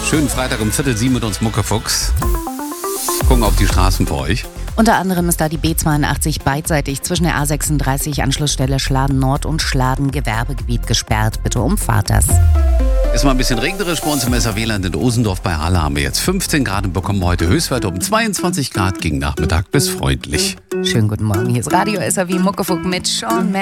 Schönen Freitag um 6:45 mit uns Muckefuchs. Gucken auf die Straßen für euch. Unter anderem ist da die B82 beidseitig zwischen der A36 Anschlussstelle Schladen Nord und Schladen Gewerbegebiet gesperrt. Bitte umfahrt das. Ist mal ein bisschen regnerisch bei uns im SAW-Land in Osendorf. Bei Halle haben wir jetzt 15 Grad und bekommen heute Höchstwerte um 22 Grad gegen Nachmittag bis freundlich. Schönen guten Morgen, hier ist Radio SAW Muckefuchs mit Sean